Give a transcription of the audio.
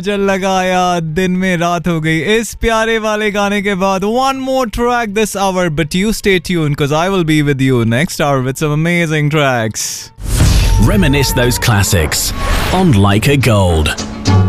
चल लगाया दिन में रात हो गई इस प्यारे वाले गाने के बाद one more track this hour but you stay tuned because I will be with you next hour with some amazing tracks. Reminisce those classics on Like a Gold.